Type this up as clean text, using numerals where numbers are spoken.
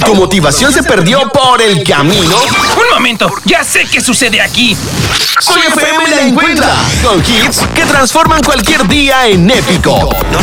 tu motivación se perdió por el camino, ¡Un momento! ¡Ya sé qué sucede aquí! Soy FM la encuentra con hits que transforman cualquier día en épico.